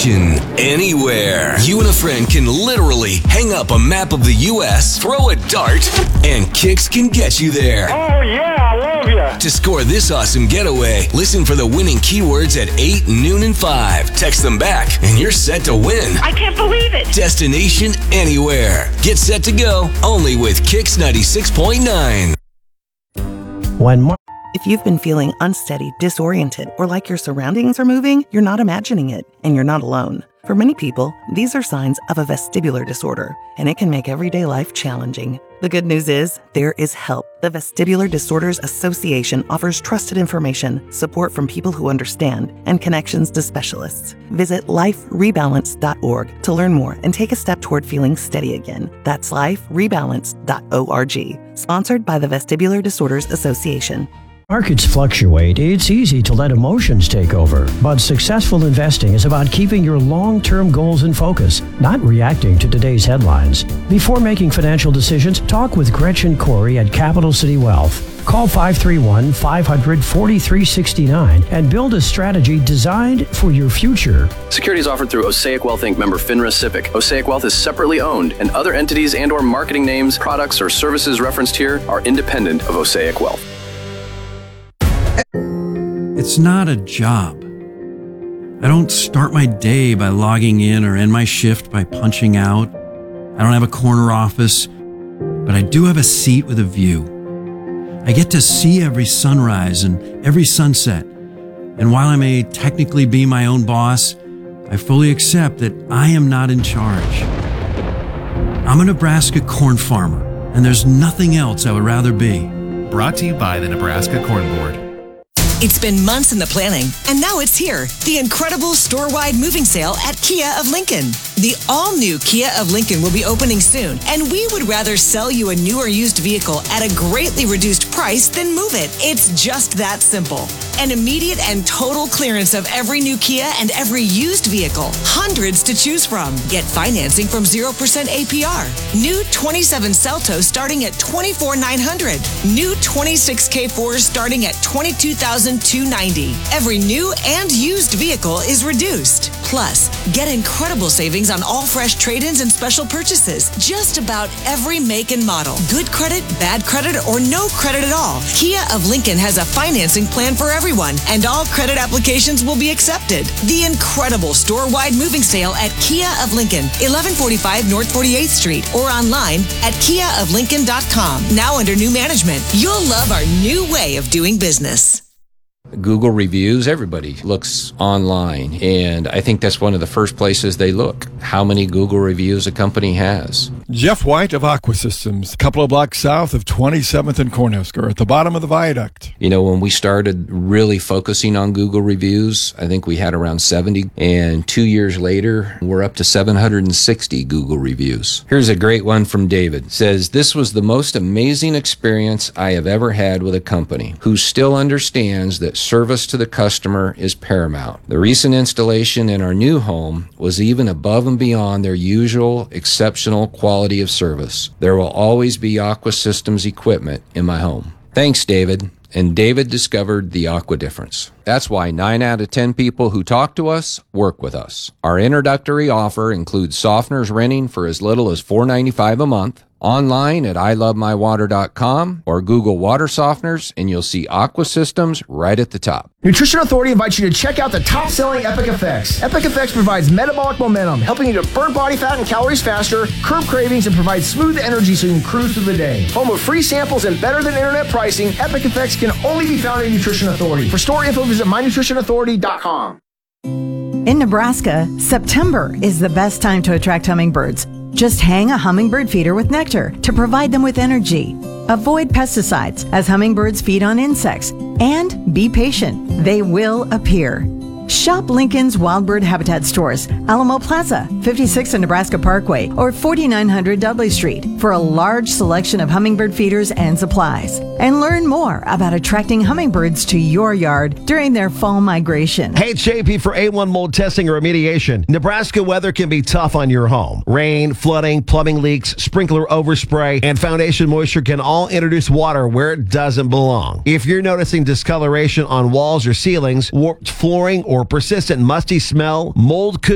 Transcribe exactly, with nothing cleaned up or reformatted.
Destination anywhere. You and a friend can literally hang up a map of the U S, throw a dart, and Kix can get you there. Oh, yeah, I love you. To score this awesome getaway, listen for the winning keywords at eight, noon, and five. Text them back, and you're set to win. I can't believe it. Destination anywhere. Get set to go, only with Kix ninety-six point nine. When Mar- If you've been feeling unsteady, disoriented, or like your surroundings are moving, you're not imagining it, and you're not alone. For many people, these are signs of a vestibular disorder, and it can make everyday life challenging. The good news is, there is help. The Vestibular Disorders Association offers trusted information, support from people who understand, and connections to specialists. Visit life rebalance dot org to learn more and take a step toward feeling steady again. That's life rebalance dot org. Sponsored by the Vestibular Disorders Association. Markets fluctuate, it's easy to let emotions take over. But successful investing is about keeping your long-term goals in focus, not reacting to today's headlines. Before making financial decisions, talk with Gretchen Corey at Capital City Wealth. Call five three one, five hundred, forty-three sixty-nine and build a strategy designed for your future. Securities offered through Osaic Wealth Incorporated member FINRA SIPC. Osaic Wealth is separately owned, and other entities and or marketing names, products, or services referenced here are independent of Osaic Wealth. It's not a job. I don't start my day by logging in or end my shift by punching out. I don't have a corner office, but I do have a seat with a view. I get to see every sunrise and every sunset. And while I may technically be my own boss, I fully accept that I am not in charge. I'm a Nebraska corn farmer, and there's nothing else I would rather be. Brought to you by the Nebraska Corn Board. It's been months in the planning, and now it's here. The incredible store-wide moving sale at Kia of Lincoln. The all-new Kia of Lincoln will be opening soon, and we would rather sell you a new or used vehicle at a greatly reduced price than move it. It's just that simple. An immediate and total clearance of every new Kia and every used vehicle. Hundreds to choose from. Get financing from zero percent A P R. New twenty-seven Celtos starting at twenty-four thousand nine hundred dollars. New twenty-six K fours starting at twenty-two thousand two hundred ninety dollars. Every new and used vehicle is reduced. Plus, get incredible savings on all fresh trade-ins and special purchases. Just about every make and model. Good credit, bad credit, or no credit at all. Kia of Lincoln has a financing plan for everyone, and all credit applications will be accepted. The incredible store-wide moving sale at Kia of Lincoln, eleven forty-five North forty-eighth Street, or online at kia of lincoln dot com. Now under new management. You'll love our new way of doing business. Google reviews, everybody looks online, and I think that's one of the first places they look. How many Google reviews a company has. Jeff White of Aqua Systems, a couple of blocks south of twenty-seventh and Cornhusker, at the bottom of the viaduct. You know, when we started really focusing on Google reviews, I think we had around seventy, and two years later, we're up to seven hundred sixty Google reviews. Here's a great one from David. It says, "This was the most amazing experience I have ever had with a company who still understands that service to the customer is paramount. The recent installation in our new home was even above and beyond their usual exceptional quality of service. There will always be Aqua Systems equipment in my home." Thanks, David. And David discovered the Aqua difference. That's why nine out of ten people who talk to us work with us. Our introductory offer includes softeners renting for as little as four dollars and ninety-five cents a month, online at i love my water dot com, or Google water softeners, and you'll see Aqua Systems right at the top. Nutrition Authority invites you to check out the top-selling Epic Effects. Epic Effects provides metabolic momentum, helping you to burn body fat and calories faster, curb cravings, and provide smooth energy so you can cruise through the day. Home of free samples and better-than-internet pricing, Epic Effects can only be found at Nutrition Authority. For store info, visit my nutrition authority dot com. In Nebraska, September is the best time to attract hummingbirds. Just hang a hummingbird feeder with nectar to provide them with energy. Avoid pesticides as hummingbirds feed on insects. And be patient. They will appear. Shop Lincoln's Wild Bird Habitat stores, Alamo Plaza, fifty-six and Nebraska Parkway, or forty-nine hundred Dudley Street for a large selection of hummingbird feeders and supplies. And learn more about attracting hummingbirds to your yard during their fall migration. Hey, it's J P for A one mold testing or remediation. Nebraska weather can be tough on your home. Rain, flooding, plumbing leaks, sprinkler overspray, and foundation moisture can all introduce water where it doesn't belong. If you're noticing discoloration on walls or ceilings, warped flooring, or persistent musty smell, mold could